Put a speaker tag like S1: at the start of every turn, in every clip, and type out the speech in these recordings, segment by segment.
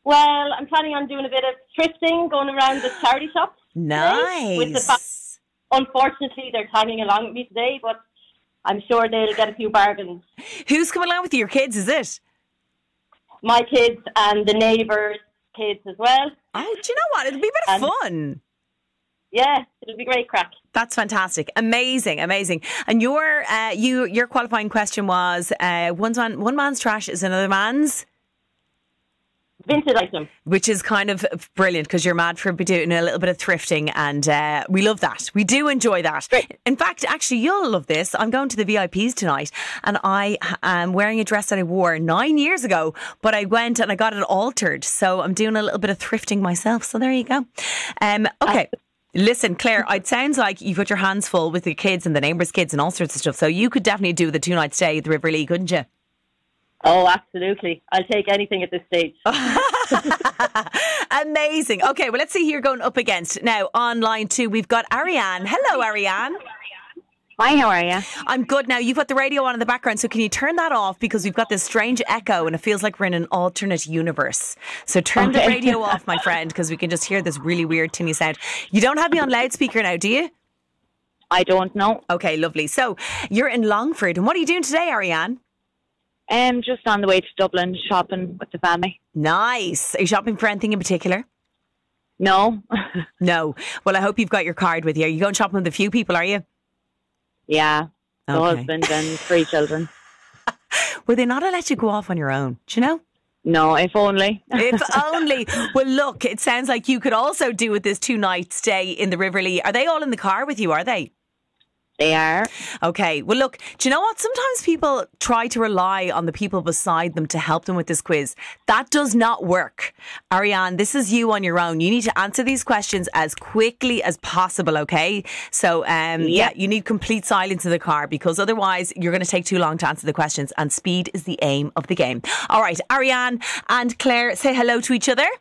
S1: Well, I'm planning on doing a bit of thrifting, going around the charity shops.
S2: Nice.
S1: With the unfortunately, they're tagging along with me today, but I'm sure they'll get a few bargains.
S2: Who's coming along with you? Your kids, is it?
S1: My kids and the neighbours' kids as well.
S2: Oh, do you know what? It'll be a bit of fun.
S1: Yeah, it'll be great crack.
S2: That's fantastic. Amazing, amazing. And your qualifying question was, one man's trash is another man's?
S1: Vintage item.
S2: Which is kind of brilliant because you're mad for doing a little bit of thrifting, and we love that. We do enjoy that.
S1: Great.
S2: In fact, actually, you'll love this. I'm going to the VIPs tonight, and I am wearing a dress that I wore 9 years ago, but I went and I got it altered. So I'm doing a little bit of thrifting myself. So there you go. Okay. Listen, Claire, it sounds like you've got your hands full with the kids and the neighbours' kids and all sorts of stuff. So you could definitely do the 2-night stay at the River Lee, couldn't you?
S1: Oh, absolutely. I'll take anything at this stage.
S2: Amazing. Okay, well, let's see who you're going up against. Now, on line 2, we've got Ariane. Hello, Ariane.
S3: Hi, how are you?
S2: I'm good. Now, you've got the radio on in the background, so can you turn that off? Because we've got this strange echo and it feels like we're in an alternate universe. So turn the radio off, my friend, because we can just hear this really weird tinny sound. You don't have me on loudspeaker now, do you?
S3: I don't know.
S2: Okay, lovely. So you're in Longford. And what are you doing today, Ariane?
S3: Just on the way to Dublin shopping with the family.
S2: Nice. Are you shopping for anything in particular?
S3: No.
S2: No. Well, I hope you've got your card with you. Are you going shopping with a few people, are you?
S3: Yeah. The
S2: Okay.
S3: husband and 3 children.
S2: Were they not let you go off on your own? Do you know?
S3: No, if only.
S2: If only. Well, look, it sounds like you could also do with this 2-night stay in the River Lee. Are they all in the car with you, are they?
S3: They are.
S2: Okay. Well, look, do you know what? Sometimes people try to rely on the people beside them to help them with this quiz. That does not work. Ariane, this is you on your own. You need to answer these questions as quickly as possible, okay? So, yeah, you need complete silence in the car because otherwise you're going to take too long to answer the questions, and speed is the aim of the game. All right, Ariane and Claire, say hello to each other.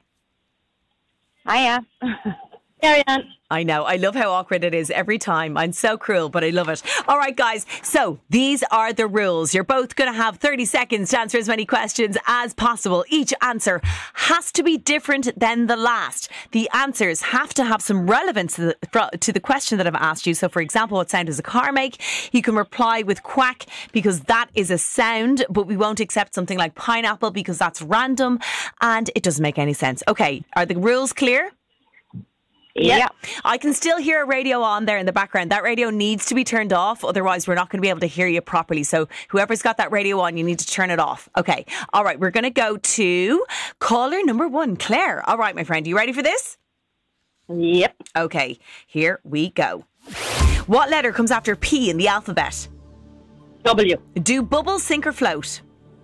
S3: Hiya.
S1: Ariane.
S2: I know. I love how awkward it is every time. I'm so cruel, but I love it. All right, guys. So these are the rules. You're both going to have 30 seconds to answer as many questions as possible. Each answer has to be different than the last. The answers have to have some relevance to the question that I've asked you. So, for example, what sound does a car make? You can reply with quack because that is a sound, but we won't accept something like pineapple because that's random and it doesn't make any sense. Okay. Are the rules clear?
S3: Yeah.
S2: I can still hear a radio on there in the background. That radio needs to be turned off. Otherwise, we're not going to be able to hear you properly. So whoever's got that radio on, you need to turn it off. Okay. All right. We're going to go to caller number 1, Claire. All right, my friend. You ready for this?
S1: Yep.
S2: Okay. Here we go. What letter comes after P in the alphabet?
S1: W.
S2: Do bubbles sink or float?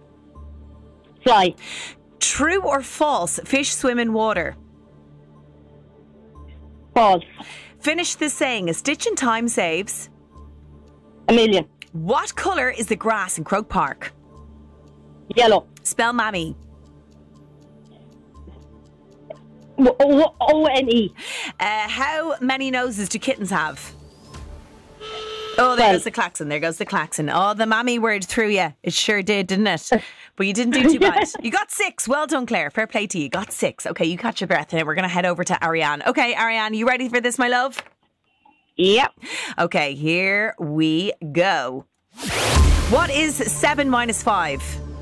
S1: Fly.
S2: True or false? Fish swim in water.
S1: False.
S2: Finish this saying. A stitch in time saves.
S1: A million.
S2: What colour is the grass in Croke Park?
S1: Yellow.
S2: Spell mammy.
S1: O-N-E.
S2: How many noses do kittens have? Oh, there goes the klaxon. There goes the klaxon. Oh, the mammy word threw you. It sure did, didn't it? But you didn't do too bad. You got 6. Well done, Claire. Fair play to you. You got 6. Okay, you catch your breath. Now we're going to head over to Ariane. Okay, Ariane, you ready for this, my love?
S3: Yep.
S2: Okay, here we go. What is 7 minus 5?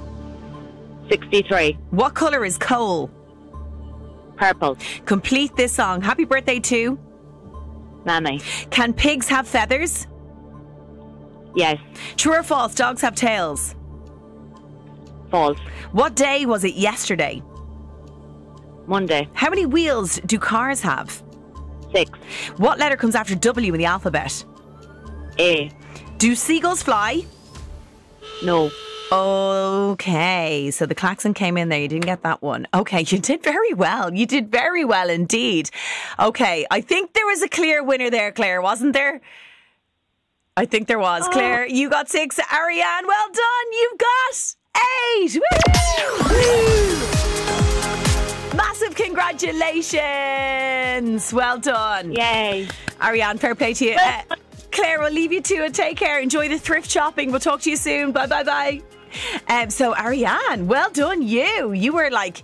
S3: 63.
S2: What colour is coal?
S3: Purple.
S2: Complete this song. Happy birthday to...
S3: Nanny.
S2: Can pigs have feathers?
S3: Yes.
S2: True or false? Dogs have tails.
S3: False.
S2: What day was it yesterday?
S3: Monday.
S2: How many wheels do cars have?
S3: 6.
S2: What letter comes after W in the alphabet?
S3: A.
S2: Do seagulls fly?
S3: No.
S2: Okay, so the klaxon came in there. You didn't get that one. Okay, you did very well. You did very well indeed. Okay, I think there was a clear winner there, Claire, wasn't there? I think there was. Claire, you got 6. Ariane, well done. You've got 8. Woo! Massive congratulations. Well done.
S3: Yay.
S2: Ariane, fair play to you. Claire, we'll leave you to it. Take care. Enjoy the thrift shopping. We'll talk to you soon. Bye, bye, bye. So Ariane, well done you. You were like